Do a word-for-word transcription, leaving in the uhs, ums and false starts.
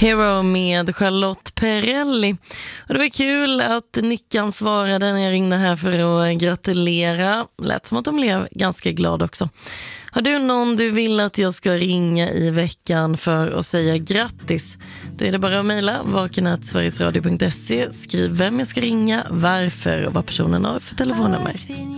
Hero med Charlotte Perrelli. Och det var kul att Nickan svarade när jag ringde här för att gratulera. Lät som att de blev ganska glad också. Har du någon du vill att jag ska ringa i veckan för att säga grattis? Då är det bara att mejla vaken at sverigesradio punkt se. Skriv vem jag ska ringa, varför och vad personen har för telefonnummer.